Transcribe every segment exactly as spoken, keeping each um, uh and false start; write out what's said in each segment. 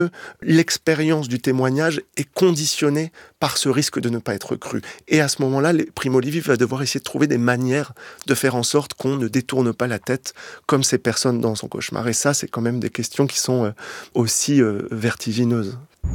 l'expérience du témoignage est conditionnée par ce risque de ne pas être cru. Et à ce moment-là, Primo Levi va devoir essayer de trouver des manières de faire en sorte qu'on ne détourne pas la tête comme ces personnes dans son cauchemar. Et ça, c'est quand même des questions qui sont euh, aussi euh, vertigineuses.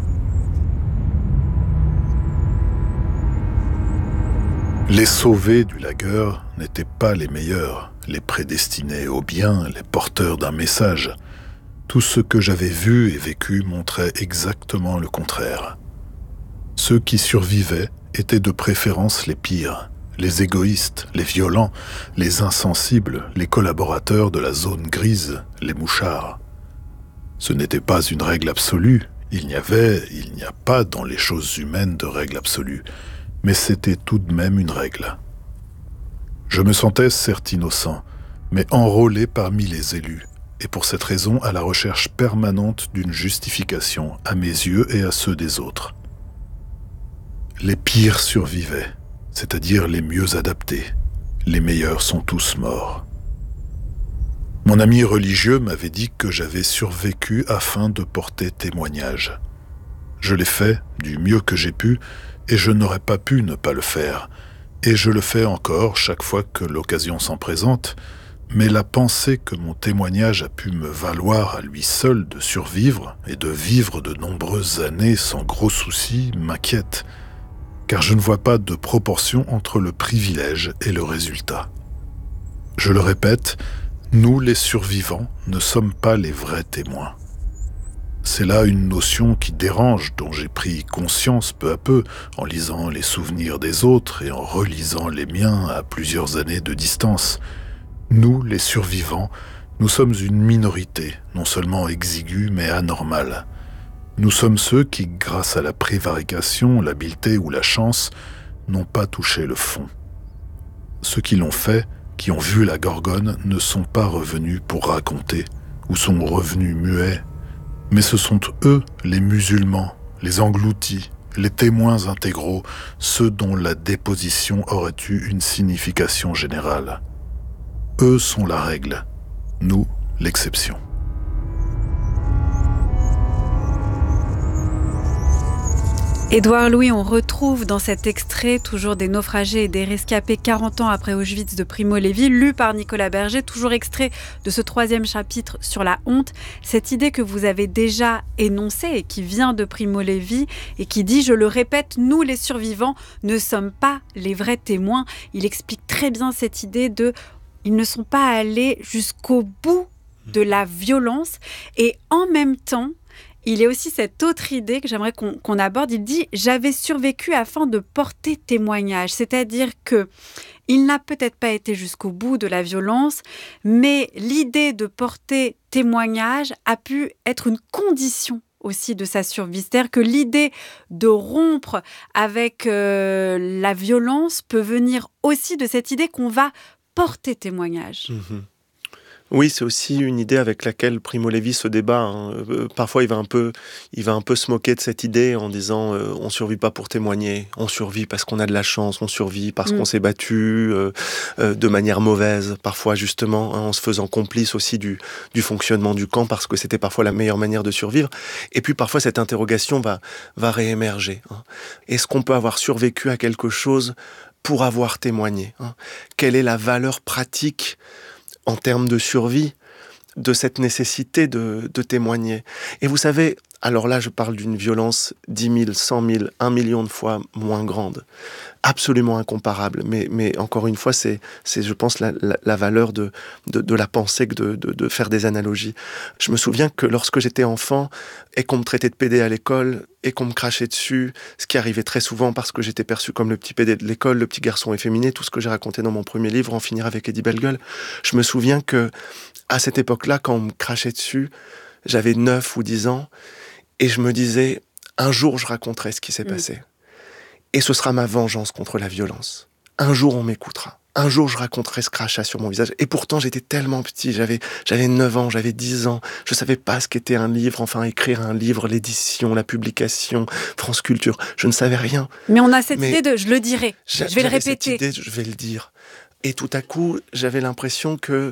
Les sauvés du lagueur n'étaient pas les meilleurs, les prédestinés au bien, les porteurs d'un message. Tout ce que j'avais vu et vécu montrait exactement le contraire. Ceux qui survivaient étaient de préférence les pires, les égoïstes, les violents, les insensibles, les collaborateurs de la zone grise, les mouchards. Ce n'était pas une règle absolue, il n'y avait, il n'y a pas dans les choses humaines de règle absolue, mais c'était tout de même une règle. Je me sentais certes innocent, mais enrôlé parmi les élus, et pour cette raison à la recherche permanente d'une justification à mes yeux et à ceux des autres. Les pires survivaient, c'est-à-dire les mieux adaptés. Les meilleurs sont tous morts. Mon ami religieux m'avait dit que j'avais survécu afin de porter témoignage. Je l'ai fait du mieux que j'ai pu, et je n'aurais pas pu ne pas le faire. Et je le fais encore chaque fois que l'occasion s'en présente, mais la pensée que mon témoignage a pu me valoir à lui seul de survivre et de vivre de nombreuses années sans gros soucis m'inquiète, car je ne vois pas de proportion entre le privilège et le résultat. Je le répète, nous les survivants ne sommes pas les vrais témoins. C'est là une notion qui dérange, dont j'ai pris conscience peu à peu en lisant les souvenirs des autres et en relisant les miens à plusieurs années de distance. Nous, les survivants, nous sommes une minorité, non seulement exiguë, mais anormale. Nous sommes ceux qui, grâce à la prévarication, l'habileté ou la chance, n'ont pas touché le fond. Ceux qui l'ont fait, qui ont vu la Gorgone, ne sont pas revenus pour raconter, ou sont revenus muets, mais ce sont eux, les musulmans, les engloutis, les témoins intégraux, ceux dont la déposition aurait eu une signification générale. Eux sont la règle, nous l'exception. Édouard Louis, on retrouve dans cet extrait toujours des naufragés et des rescapés quarante ans après Auschwitz de Primo Levi, lu par Nicolas Berger, toujours extrait de ce troisième chapitre sur la honte, cette idée que vous avez déjà énoncée et qui vient de Primo Levi et qui dit, je le répète, nous les survivants ne sommes pas les vrais témoins. Il explique très bien cette idée de, ils ne sont pas allés jusqu'au bout de la violence et en même temps, il y a aussi cette autre idée que j'aimerais qu'on, qu'on aborde. Il dit « J'avais survécu afin de porter témoignage ». C'est-à-dire qu'il n'a peut-être pas été jusqu'au bout de la violence, mais l'idée de porter témoignage a pu être une condition aussi de sa survie. C'est-à-dire que l'idée de rompre avec euh, la violence peut venir aussi de cette idée qu'on va porter témoignage. Mmh. Oui, c'est aussi une idée avec laquelle Primo Levi se débat. Hein. Euh, parfois, il va un peu, il va un peu se moquer de cette idée en disant euh, on survit pas pour témoigner, on survit parce qu'on a de la chance, on survit parce mmh. qu'on s'est battu euh, euh, de manière mauvaise, parfois justement, hein, en se faisant complice aussi du, du fonctionnement du camp parce que c'était parfois la meilleure manière de survivre. Et puis parfois, cette interrogation va, va réémerger. Hein. Est-ce qu'on peut avoir survécu à quelque chose pour avoir témoigné, hein? Quelle est la valeur pratique en termes de survie, de cette nécessité de, de témoigner. Et vous savez, alors là, je parle d'une violence dix mille, cent mille, un million de fois moins grande, absolument incomparable. Mais, mais encore une fois, c'est, c'est je pense, la, la, la valeur de, de, de la pensée que de, de, de faire des analogies. Je me souviens que lorsque j'étais enfant et qu'on me traitait de pédé à l'école et qu'on me crachait dessus, ce qui arrivait très souvent parce que j'étais perçu comme le petit pédé de l'école, le petit garçon efféminé, tout ce que j'ai raconté dans mon premier livre, En finir avec Eddie Bellegueule. Je me souviens que à cette époque-là, quand on me crachait dessus, j'avais neuf ou dix ans, et je me disais, un jour je raconterai ce qui s'est mmh. passé. Et ce sera ma vengeance contre la violence. Un jour on m'écoutera. Un jour je raconterai ce crachat sur mon visage. Et pourtant j'étais tellement petit, j'avais, j'avais neuf ans, j'avais dix ans. Je savais pas ce qu'était un livre, enfin écrire un livre, l'édition, la publication, France Culture. Je ne savais rien. Mais on a cette Mais idée de, je le dirai, je vais le répéter. Cette idée, je vais le dire. Et tout à coup, j'avais l'impression que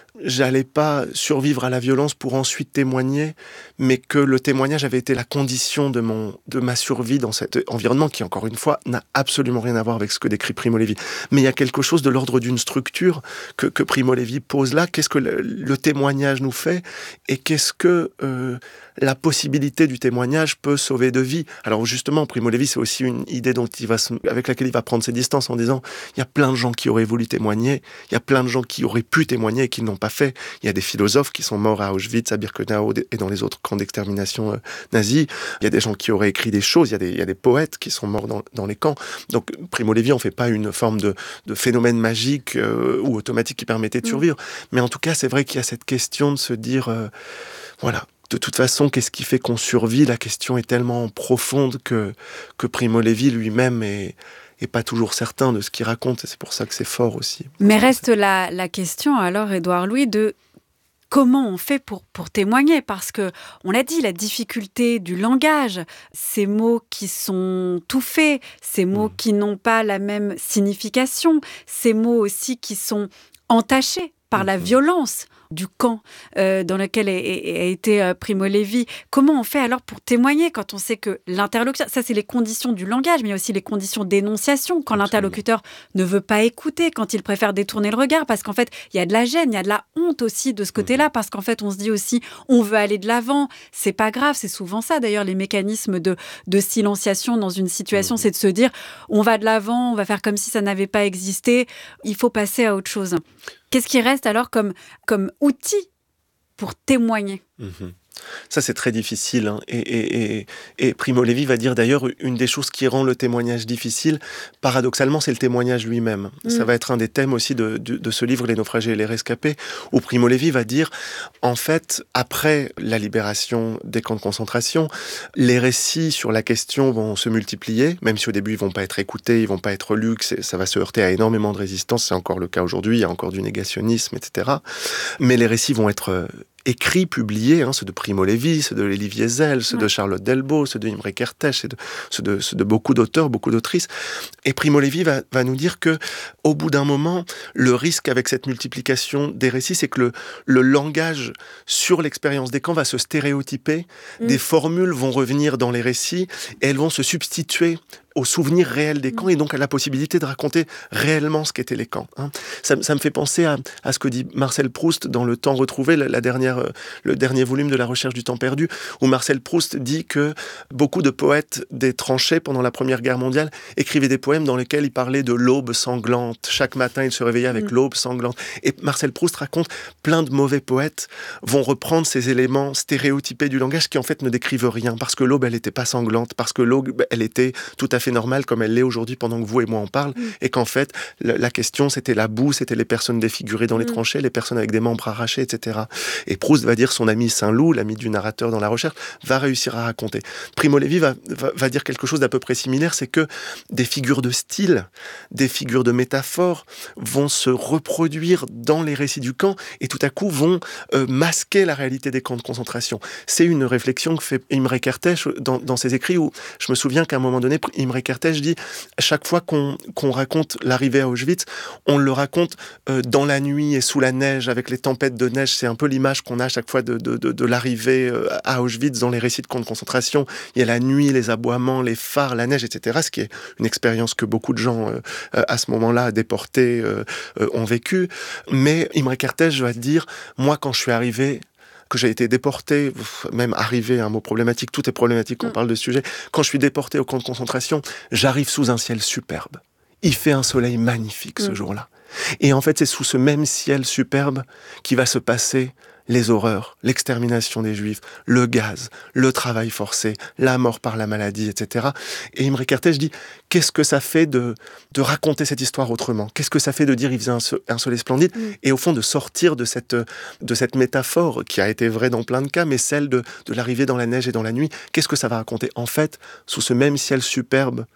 j'allais pas survivre à la violence pour ensuite témoigner, mais que le témoignage avait été la condition de mon, de ma survie dans cet environnement qui, encore une fois, n'a absolument rien à voir avec ce que décrit Primo Levi. Mais il y a quelque chose de l'ordre d'une structure que, que Primo Levi pose là. Qu'est-ce que le, le témoignage nous fait et qu'est-ce que euh, la possibilité du témoignage peut sauver de vie. Alors justement, Primo Levi, c'est aussi une idée dont il va se, avec laquelle il va prendre ses distances en disant il y a plein de gens qui auraient voulu témoigner, il y a plein de gens qui auraient pu témoigner et qui ne l'ont pas fait. Il y a des philosophes qui sont morts à Auschwitz, à Birkenau et dans les autres camps d'extermination euh, nazis. Il y a des gens qui auraient écrit des choses, il y a des, il y a des poètes qui sont morts dans, dans les camps. Donc Primo Levi, on ne fait pas une forme de, de phénomène magique euh, ou automatique qui permettait de survivre. Mmh. Mais en tout cas, c'est vrai qu'il y a cette question de se dire, euh, voilà, de toute façon, qu'est-ce qui fait qu'on survit ? La question est tellement profonde que, que Primo Levi lui-même est... et pas toujours certain de ce qu'il raconte, et c'est pour ça que c'est fort aussi. Mais reste la, la question, alors, Édouard Louis, de comment on fait pour, pour témoigner ? Parce que, on l'a dit, la difficulté du langage, ces mots qui sont tout faits, ces mots mmh. qui n'ont pas la même signification, ces mots aussi qui sont entachés par mmh. la violence du camp euh, dans lequel a, a, a été euh, Primo Levi. Comment on fait alors pour témoigner quand on sait que l'interlocuteur, ça c'est les conditions du langage, mais il y a aussi les conditions d'énonciation, quand Absolument. L'interlocuteur ne veut pas écouter, quand il préfère détourner le regard, parce qu'en fait, il y a de la gêne, il y a de la honte aussi de ce côté-là, mmh. parce qu'en fait, on se dit aussi, on veut aller de l'avant, c'est pas grave, c'est souvent ça d'ailleurs, les mécanismes de, de silenciation dans une situation, mmh. c'est de se dire, on va de l'avant, on va faire comme si ça n'avait pas existé, il faut passer à autre chose. Qu'est-ce qui reste alors comme, comme outil pour témoigner ? Mmh. Ça, c'est très difficile. Hein. Et, et, et, et Primo Levi va dire d'ailleurs, une des choses qui rend le témoignage difficile, paradoxalement, c'est le témoignage lui-même. Mmh. Ça va être un des thèmes aussi de, de, de ce livre, Les naufragés et les rescapés, où Primo Levi va dire, en fait, après la libération des camps de concentration, les récits sur la question vont se multiplier, même si au début, ils vont pas être écoutés, ils vont pas être lus, ça va se heurter à énormément de résistance, c'est encore le cas aujourd'hui, il y a encore du négationnisme, et cetera. Mais les récits vont être écrits, publiés, hein, ceux de Primo Levi, ceux de Elie Wiesel, ceux ouais. de Charlotte Delbo, ceux de Imre Kertész, ceux de, ceux, de, ceux de beaucoup d'auteurs, beaucoup d'autrices. Et Primo Levi va, va nous dire que, au bout d'un moment, le risque avec cette multiplication des récits, c'est que le, le langage sur l'expérience des camps va se stéréotyper, mmh. des formules vont revenir dans les récits et elles vont se substituer au souvenir réel des camps et donc à la possibilité de raconter réellement ce qu'étaient les camps. Hein. Ça, ça me fait penser à, à ce que dit Marcel Proust dans Le Temps retrouvé, la, la dernière, euh, le dernier volume de La Recherche du temps perdu, où Marcel Proust dit que beaucoup de poètes des tranchées pendant la Première Guerre mondiale écrivaient des poèmes dans lesquels ils parlaient de l'aube sanglante. Chaque matin, ils se réveillaient avec mmh. l'aube sanglante. Et Marcel Proust raconte plein de mauvais poètes vont reprendre ces éléments stéréotypés du langage qui en fait ne décrivent rien, parce que l'aube, elle n'était pas sanglante, parce que l'aube, elle était tout à fait normale comme elle l'est aujourd'hui pendant que vous et moi en parlent, mmh. et qu'en fait, la, la question, c'était la boue, c'était les personnes défigurées dans les mmh. tranchées, les personnes avec des membres arrachés, et cetera. Et Proust va dire, son ami Saint-Loup, l'ami du narrateur dans La Recherche, va réussir à raconter. Primo Levi va, va, va dire quelque chose d'à peu près similaire, c'est que des figures de style, des figures de métaphore vont se reproduire dans les récits du camp et tout à coup vont euh, masquer la réalité des camps de concentration. C'est une réflexion que fait Imre Kertész dans, dans ses écrits où je me souviens qu'à un moment donné, Imre Kertész dit, chaque fois qu'on, qu'on raconte l'arrivée à Auschwitz, on le raconte euh, dans la nuit et sous la neige, avec les tempêtes de neige. C'est un peu l'image qu'on a à chaque fois de, de, de, de l'arrivée euh, à Auschwitz dans les récits de camps de concentration. Il y a la nuit, les aboiements, les phares, la neige, et cetera. Ce qui est une expérience que beaucoup de gens, euh, à ce moment-là, déportés, euh, euh, ont vécu. Mais Imre Kertész va dire, moi, quand je suis arrivé, que j'ai été déporté, même arrivé, un mot problématique, tout est problématique quand on parle de ce sujet. Quand je suis déporté au camp de concentration, j'arrive sous un ciel superbe. Il fait un soleil magnifique ce mmh. jour-là. Et en fait, c'est sous ce même ciel superbe qui va se passer les horreurs, l'extermination des Juifs, le gaz, le travail forcé, la mort par la maladie, et cetera. Et Imre Kertész dit, qu'est-ce que ça fait de, de raconter cette histoire autrement ? Qu'est-ce que ça fait de dire, il faisait un, so- un soleil splendide ? mmh. Et au fond, de sortir de cette, de cette métaphore, qui a été vraie dans plein de cas, mais celle de, de l'arrivée dans la neige et dans la nuit, qu'est-ce que ça va raconter ? En fait, sous ce même ciel superbe,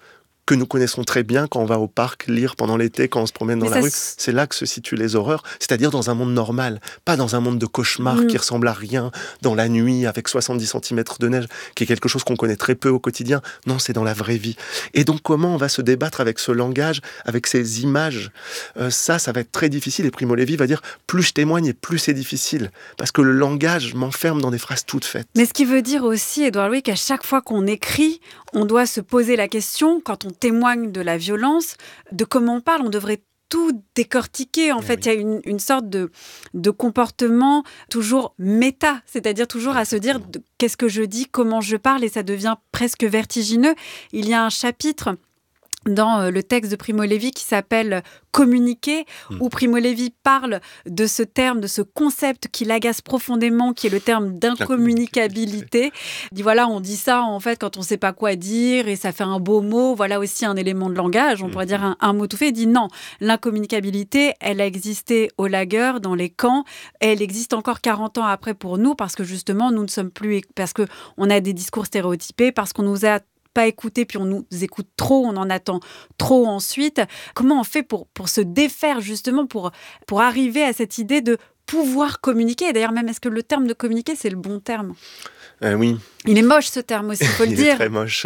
que nous connaissons très bien quand on va au parc lire pendant l'été, quand on se promène dans Mais la ça rue. s- C'est là que se situent les horreurs, c'est-à-dire dans un monde normal, pas dans un monde de cauchemar Mm. qui ressemble à rien, dans la nuit avec soixante-dix centimètres de neige, qui est quelque chose qu'on connaît très peu au quotidien. Non, c'est dans la vraie vie. Et donc comment on va se débattre avec ce langage, avec ces images, euh, ça, ça va être très difficile. Et Primo Levi va dire, plus je témoigne et plus c'est difficile, parce que le langage m'enferme dans des phrases toutes faites. Mais ce qui veut dire aussi, Édouard Louis, qu'à chaque fois qu'on écrit, on doit se poser la question, quand on témoigne de la violence, de comment on parle, on devrait tout décortiquer. En Eh fait, oui. il y a une, une sorte de, de comportement toujours méta, c'est-à-dire toujours à se dire de- qu'est-ce que je dis, comment je parle, et ça devient presque vertigineux. Il y a un chapitre dans euh, le texte de Primo Levi qui s'appelle « Communiquer », Mm. où Primo Levi parle de ce terme, de ce concept qui l'agace profondément, qui est le terme d'incommunicabilité. Il dit voilà, on dit ça en fait quand on ne sait pas quoi dire et ça fait un beau mot, voilà aussi un élément de langage, on pourrait Mhm. dire un, un mot tout fait. Il dit non, l'incommunicabilité, elle a existé aux lagueurs, dans les camps, et elle existe encore quarante ans après pour nous parce que justement, nous ne sommes plus, parce qu'on a des discours stéréotypés, parce qu'on nous a pas écouter, puis on nous écoute trop, on en attend trop ensuite. Comment on fait pour, pour se défaire justement, pour, pour arriver à cette idée de pouvoir communiquer? Et d'ailleurs, même, est-ce que le terme de communiquer, c'est le bon terme? Euh, oui. Il est moche, ce terme aussi, il faut le Il dire. est très moche.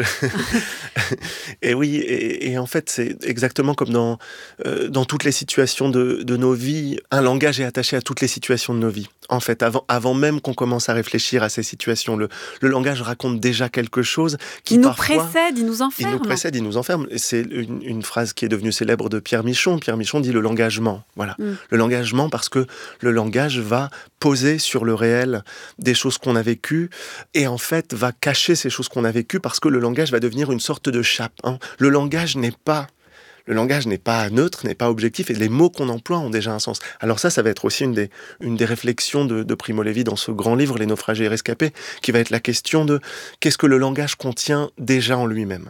Et oui, et, et en fait, c'est exactement comme dans, euh, dans toutes les situations de, de nos vies, un langage est attaché à toutes les situations de nos vies. En fait, avant, avant même qu'on commence à réfléchir à ces situations, le, le langage raconte déjà quelque chose qui il nous parfois... précède, il nous enferme. Il nous précède, il nous enferme. Et c'est une, une phrase qui est devenue célèbre de Pierre Michon. Pierre Michon dit le langagement. Voilà. Mm. Le langagement, parce que le langage va poser sur le réel des choses qu'on a vécues et en fait va cacher ces choses qu'on a vécues parce que le langage va devenir une sorte de chape. Hein. Le langage n'est pas... Le langage n'est pas neutre, n'est pas objectif, et les mots qu'on emploie ont déjà un sens. Alors ça, ça va être aussi une des, une des réflexions de, de Primo Levi dans ce grand livre, Les naufragés et rescapés, qui va être la question de qu'est-ce que le langage contient déjà en lui-même.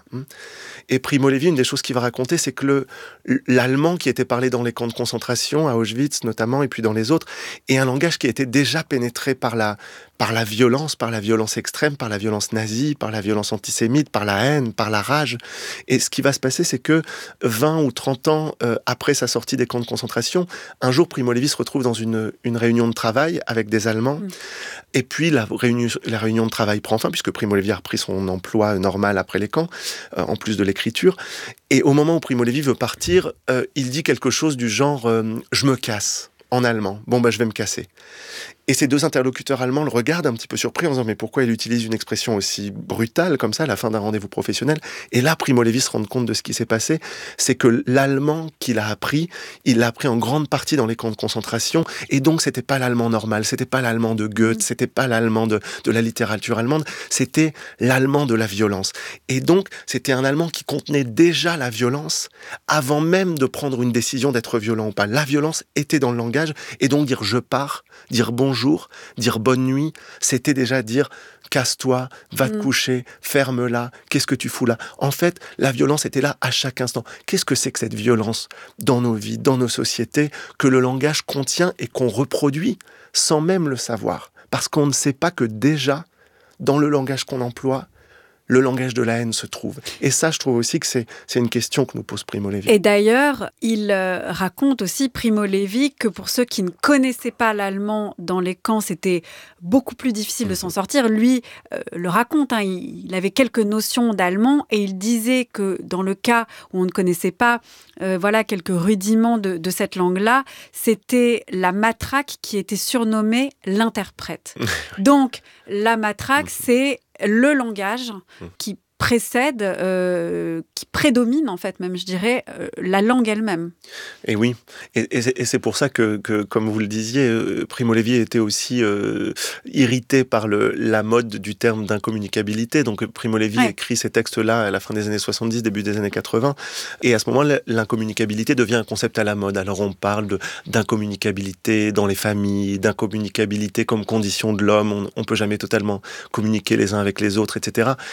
Et Primo Levi, une des choses qu'il va raconter, c'est que le, l'allemand qui était parlé dans les camps de concentration, à Auschwitz notamment, et puis dans les autres, est un langage qui était déjà pénétré par la, par la violence, par la violence extrême, par la violence nazie, par la violence antisémite, par la haine, par la rage. Et ce qui va se passer, c'est que vingt ou trente ans euh, après sa sortie des camps de concentration, un jour, Primo Levi se retrouve dans une, une réunion de travail avec des Allemands. Mmh. Et puis, la réunion, la réunion de travail prend fin, puisque Primo Levi a repris son emploi normal après les camps, euh, en plus de l'écriture. Et au moment où Primo Levi veut partir, euh, il dit quelque chose du genre euh, « je me casse » en allemand. Bon, bah, je vais me casser. Et ces deux interlocuteurs allemands le regardent un petit peu surpris en disant « mais pourquoi il utilise une expression aussi brutale comme ça à la fin d'un rendez-vous professionnel ?» Et là, Primo Levi se rend compte de ce qui s'est passé, c'est que l'allemand qu'il a appris, il l'a appris en grande partie dans les camps de concentration, et donc c'était pas l'allemand normal, c'était pas l'allemand de Goethe, c'était pas l'allemand de, de la littérature allemande, c'était l'allemand de la violence. Et donc, c'était un allemand qui contenait déjà la violence avant même de prendre une décision d'être violent ou pas. La violence était dans le langage, et donc dire « je pars », dire « bonjour », dire bonne nuit, c'était déjà dire casse-toi, va te mmh. coucher, ferme-la, qu'est-ce que tu fous là? En fait, la violence était là à chaque instant. Qu'est-ce que c'est que cette violence dans nos vies, dans nos sociétés, que le langage contient et qu'on reproduit sans même le savoir? Parce qu'on ne sait pas que déjà, dans le langage qu'on emploie, le langage de la haine se trouve. Et ça, je trouve aussi que c'est, c'est une question que nous pose Primo Levi. Et d'ailleurs, il euh, raconte aussi, Primo Levi, que pour ceux qui ne connaissaient pas l'allemand dans les camps, c'était beaucoup plus difficile mmh. de s'en sortir. Lui euh, le raconte, hein, il, il avait quelques notions d'allemand et il disait que dans le cas où on ne connaissait pas euh, voilà, quelques rudiments de, de cette langue-là, c'était la matraque qui était surnommée l'interprète. Donc, la matraque, mmh. c'est le langage qui précède, euh, qui prédomine en fait même, je dirais, euh, la langue elle-même. Et oui, et, et, c'est, et c'est pour ça que, que, comme vous le disiez, euh, Primo Levi était aussi euh, irrité par le, la mode du terme d'incommunicabilité. Donc Primo Levi ouais. écrit ces textes-là à la fin des années soixante-dix, début des années quatre-vingts, et à ce moment-là, l'incommunicabilité devient un concept à la mode. Alors on parle de, d'incommunicabilité dans les familles, d'incommunicabilité comme condition de l'homme, on ne peut jamais totalement communiquer les uns avec les autres, et cetera.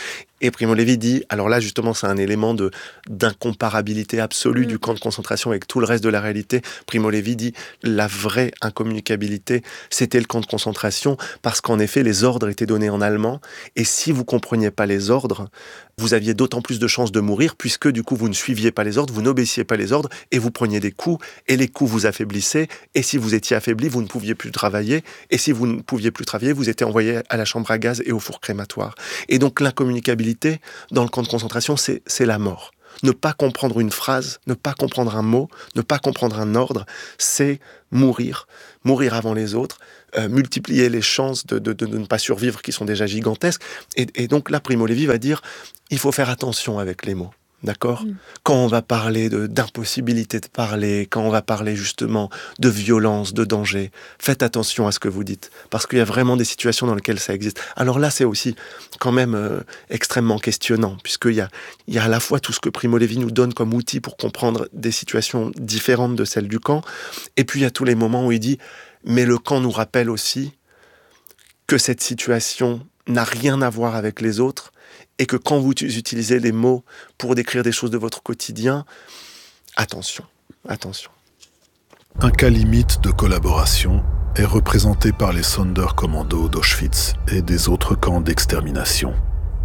Et Primo Levi dit, alors là justement c'est un élément de, d'incomparabilité absolue mmh. du camp de concentration avec tout le reste de la réalité. Primo Levi dit, la vraie incommunicabilité, c'était le camp de concentration, parce qu'en effet les ordres étaient donnés en allemand, et si vous compreniez pas les ordres, vous aviez d'autant plus de chances de mourir, puisque du coup vous ne suiviez pas les ordres, vous n'obéissiez pas les ordres, et vous preniez des coups, et les coups vous affaiblissaient, et si vous étiez affaibli, vous ne pouviez plus travailler, et si vous ne pouviez plus travailler, vous étiez envoyé à la chambre à gaz et au four crématoire. Et donc l'incommunicabilité dans le camp de concentration, c'est, c'est la mort. Ne pas comprendre une phrase, ne pas comprendre un mot, ne pas comprendre un ordre, c'est mourir, mourir avant les autres, euh, multiplier les chances de, de, de, de ne pas survivre qui sont déjà gigantesques. Et, et donc là, Primo Levi va dire, il faut faire attention avec les mots. D'accord ? mmh. Quand on va parler de, d'impossibilité de parler, quand on va parler justement de violence, de danger, faites attention à ce que vous dites, parce qu'il y a vraiment des situations dans lesquelles ça existe. Alors là, c'est aussi quand même euh, extrêmement questionnant, puisqu'il y a, il y a à la fois tout ce que Primo Levi nous donne comme outil pour comprendre des situations différentes de celles du camp, et puis il y a tous les moments où il dit « mais le camp nous rappelle aussi que cette situation n'a rien à voir avec les autres, et que quand vous utilisez les mots pour décrire des choses de votre quotidien, attention, attention. » Un cas limite de collaboration est représenté par les Sonderkommando d'Auschwitz et des autres camps d'extermination.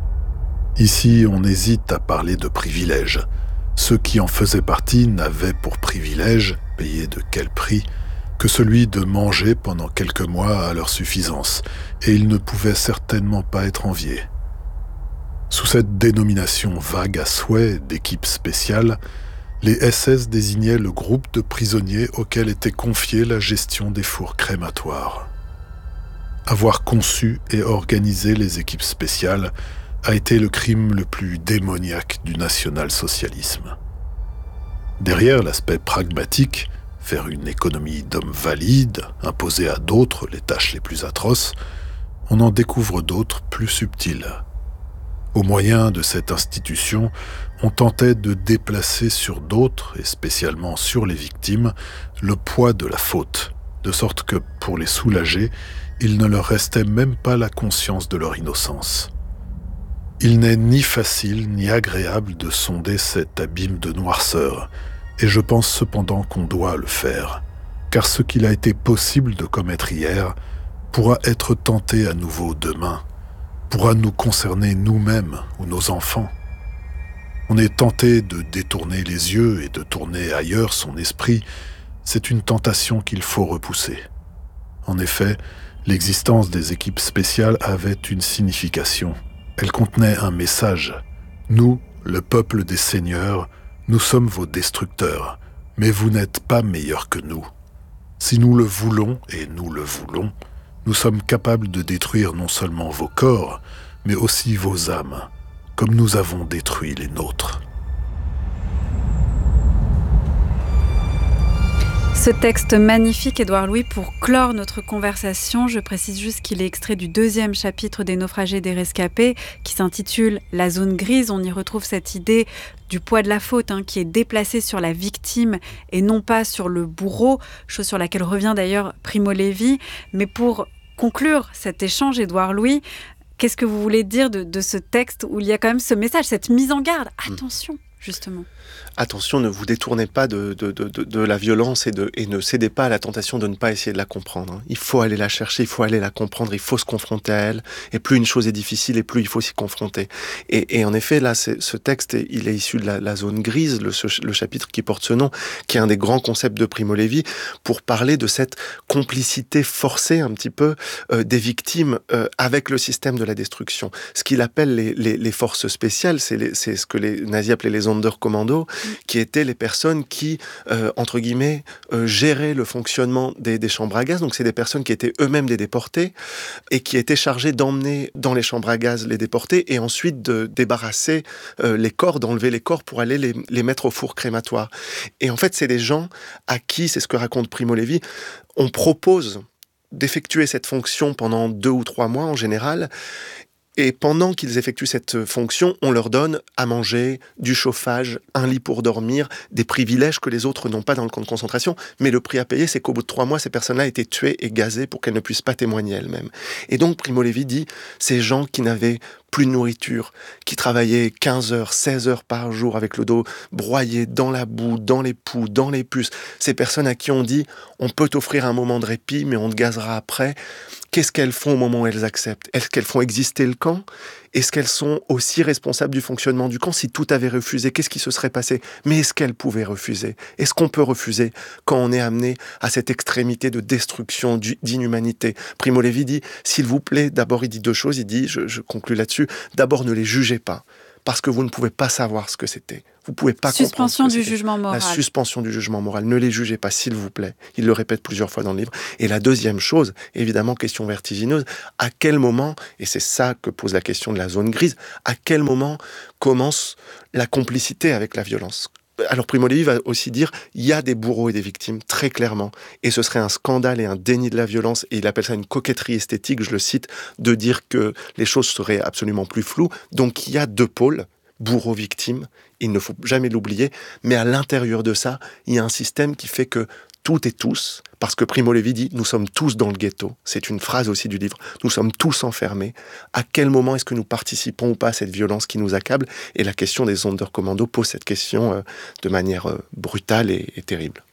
Ici, on hésite à parler de privilèges. Ceux qui en faisaient partie n'avaient pour privilège, payé de quel prix, que celui de manger pendant quelques mois à leur suffisance, et ils ne pouvaient certainement pas être enviés. Sous cette dénomination vague à souhait d'équipe spéciale, les S S désignaient le groupe de prisonniers auquel était confiée la gestion des fours crématoires. Avoir conçu et organisé les équipes spéciales a été le crime le plus démoniaque du national-socialisme. Derrière l'aspect pragmatique, faire une économie d'hommes valides, imposer à d'autres les tâches les plus atroces, on en découvre d'autres plus subtiles. Au moyen de cette institution, on tentait de déplacer sur d'autres, et spécialement sur les victimes, le poids de la faute, de sorte que, pour les soulager, il ne leur restait même pas la conscience de leur innocence. Il n'est ni facile ni agréable de sonder cet abîme de noirceur, et je pense cependant qu'on doit le faire, car ce qu'il a été possible de commettre hier pourra être tenté à nouveau demain, pourra nous concerner nous-mêmes ou nos enfants. On est tenté de détourner les yeux et de tourner ailleurs son esprit. C'est une tentation qu'il faut repousser. En effet, l'existence des équipes spéciales avait une signification. Elle contenait un message. Nous, le peuple des seigneurs, nous sommes vos destructeurs, mais vous n'êtes pas meilleurs que nous. Si nous le voulons, et nous le voulons, nous sommes capables de détruire non seulement vos corps, mais aussi vos âmes, comme nous avons détruit les nôtres. Ce texte magnifique, Édouard Louis, pour clore notre conversation, je précise juste qu'il est extrait du deuxième chapitre des naufragés et des rescapés, qui s'intitule « La zone grise ». On y retrouve cette idée du poids de la faute, hein, qui est déplacé sur la victime et non pas sur le bourreau, chose sur laquelle revient d'ailleurs Primo Levi. Mais pour conclure cet échange, Édouard Louis, qu'est-ce que vous voulez dire de, de ce texte où il y a quand même ce message, cette mise en garde ? Attention, justement. Attention, ne vous détournez pas de, de, de, de la violence et, de, et ne cédez pas à la tentation de ne pas essayer de la comprendre. Il faut aller la chercher, il faut aller la comprendre, il faut se confronter à elle. Et plus une chose est difficile, et plus il faut s'y confronter. Et, et en effet, là, c'est, ce texte, il est issu de la, la zone grise, le, ce, le chapitre qui porte ce nom, qui est un des grands concepts de Primo Levi, pour parler de cette complicité forcée un petit peu euh, des victimes euh, avec le système de la destruction. Ce qu'il appelle les, les, les forces spéciales, c'est, les, c'est ce que les nazis appelaient les Sonderkommando, qui étaient les personnes qui, euh, entre guillemets, euh, géraient le fonctionnement des, des chambres à gaz. Donc c'est des personnes qui étaient eux-mêmes des déportés et qui étaient chargées d'emmener dans les chambres à gaz les déportés et ensuite de débarrasser euh, les corps, d'enlever les corps pour aller les, les mettre au four crématoire. Et en fait, c'est des gens à qui, c'est ce que raconte Primo Levi, on propose d'effectuer cette fonction pendant deux ou trois mois en général. Et pendant qu'ils effectuent cette fonction, on leur donne à manger, du chauffage, un lit pour dormir, des privilèges que les autres n'ont pas dans le camp de concentration. Mais le prix à payer, c'est qu'au bout de trois mois, ces personnes-là étaient tuées et gazées pour qu'elles ne puissent pas témoigner elles-mêmes. Et donc, Primo Levi dit, ces gens qui n'avaient plus de nourriture, qui travaillaient quinze heures, seize heures par jour avec le dos broyé dans la boue, dans les poux, dans les puces. Ces personnes à qui on dit « on peut t'offrir un moment de répit, mais on te gazera après », qu'est-ce qu'elles font au moment où elles acceptent? Est-ce qu'elles font exister le camp? Est-ce qu'elles sont aussi responsables du fonctionnement du camp? Si tout avait refusé, qu'est-ce qui se serait passé? Mais est-ce qu'elles pouvaient refuser? Est-ce qu'on peut refuser quand on est amené à cette extrémité de destruction, d'inhumanité? Primo Levi dit, s'il vous plaît, d'abord il dit deux choses, il dit, je, je conclus là-dessus, d'abord ne les jugez pas, parce que vous ne pouvez pas savoir ce que c'était. Vous ne pouvez pas suspension comprendre ce que du c'était. jugement moral. La suspension du jugement moral. Ne les jugez pas, s'il vous plaît. Il le répète plusieurs fois dans le livre. Et la deuxième chose, évidemment, question vertigineuse, à quel moment, et c'est ça que pose la question de la zone grise, à quel moment commence la complicité avec la violence? Alors Primo Levi va aussi dire, il y a des bourreaux et des victimes, très clairement, et ce serait un scandale et un déni de la violence, et il appelle ça une coquetterie esthétique, je le cite, de dire que les choses seraient absolument plus floues. Donc il y a deux pôles, bourreaux-victimes, il ne faut jamais l'oublier, mais à l'intérieur de ça, il y a un système qui fait que toutes et tous, parce que Primo Levi dit « nous sommes tous dans le ghetto », c'est une phrase aussi du livre, nous sommes tous enfermés. À quel moment est-ce que nous participons ou pas à cette violence qui nous accable? Et la question des Sonderkommando pose cette question euh, de manière euh, brutale et, et terrible.